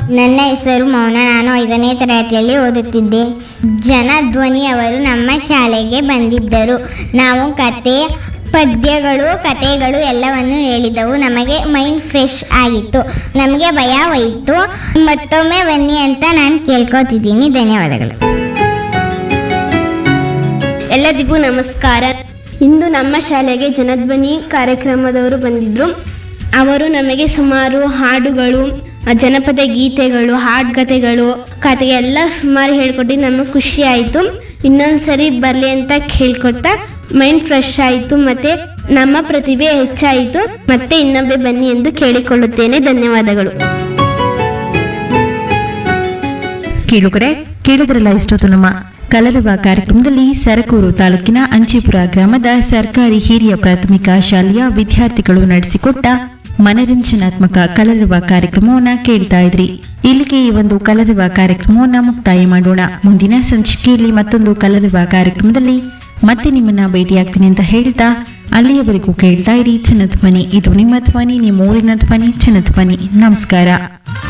ನನ್ನ ಹೆಸರು ಮೌನ. ನಾನು 5ನೇ ತರಗತಿಯಲ್ಲಿ ಓದುತ್ತಿದ್ದೆ. ಜನಧ್ವನಿಯವರು ನಮ್ಮ ಶಾಲೆಗೆ ಬಂದಿದ್ದರು. ನಾವು ಕಥೆಗಳು ಎಲ್ಲವನ್ನು ಹೇಳಿದವು. ನಮಗೆ ಮೈಂಡ್ ಫ್ರೆಶ್ ಆಗಿತ್ತು. ನಮಗೆ ಭಯ ಹೋಯಿತು. ಮತ್ತೊಮ್ಮೆ ಬನ್ನಿ ಅಂತ ನಾನು ಕೇಳ್ಕೊತಿದ್ದೀನಿ. ಧನ್ಯವಾದಗಳು. ಎಲ್ಲರಿಗೂ ನಮಸ್ಕಾರ. ಇಂದು ನಮ್ಮ ಶಾಲೆಗೆ ಜನಧ್ವನಿ ಕಾರ್ಯಕ್ರಮದವರು ಬಂದಿದ್ದರು. ಅವರು ನಮಗೆ ಸುಮಾರು ಹಾಡುಗಳು, ಜನಪದ ಗೀತೆಗಳು, ಹಾಡುಗತೆಗಳು, ಕತೆ ಎಲ್ಲ ಸುಮಾರು ಹೇಳ್ಕೊಟ್ಟಿದ್ದು ನಮಗೆ ಖುಷಿ ಆಯಿತು. ಇನ್ನೊಂದು ಸರಿ ಬರಲಿ ಅಂತ ಕೇಳ್ಕೊಡ್ತಾ ಮೈಂಡ್ ಫ್ರೆಶ್ ಆಯಿತು ಮತ್ತು ನಮ್ಮ ಪ್ರತಿಭೆ ಹೆಚ್ಚಾಯಿತು. ಮತ್ತೆ ಇನ್ನೊಮ್ಮೆ ಬನ್ನಿ ಎಂದು ಕೇಳಿಕೊಳ್ಳುತ್ತೇನೆ. ಧನ್ಯವಾದಗಳು. ಕೇಳಿದ್ರಲ್ಲ ಇಷ್ಟೊತ್ತು ನಮ್ಮ ಕಲರವ ಕಾರ್ಯಕ್ರಮದಲ್ಲಿ ಸರಕೂರು ತಾಲೂಕಿನ ಅಂಚಿಪುರ ಗ್ರಾಮದ ಸರ್ಕಾರಿ ಹಿರಿಯ ಪ್ರಾಥಮಿಕ ಶಾಲೆಯ ವಿದ್ಯಾರ್ಥಿಗಳು ನಡೆಸಿಕೊಟ್ಟ ಮನರಂಜನಾತ್ಮಕ ಕಲರವ ಕಾರ್ಯಕ್ರಮವನ್ನ ಕೇಳ್ತಾ ಇದ್ರಿ. ಇಲ್ಲಿಗೆ ಈ ಒಂದು ಕಲರವ ಕಾರ್ಯಕ್ರಮವನ್ನ ಮುಕ್ತಾಯ ಮಾಡೋಣ. ಮುಂದಿನ ಸಂಚಿಕೆಯಲ್ಲಿ ಮತ್ತೊಂದು ಕಲರವ ಕಾರ್ಯಕ್ರಮದಲ್ಲಿ ಮತ್ತೆ ನಿಮ್ಮನ್ನ ಭೇಟಿಯಾಗ್ತೀನಿ ಅಂತ ಹೇಳ್ತಾ ಅಲ್ಲಿಯವರೆಗೂ ಕೇಳ್ತಾ ಇರಿ ಜನಧ್ವನಿ. ಇದು ನಿಮ್ಮ ಧ್ವನಿ, ನಿಮ್ಮ ಊರಿನ ಧ್ವನಿ, ಜನಧ್ವನಿ. ನಮಸ್ಕಾರ.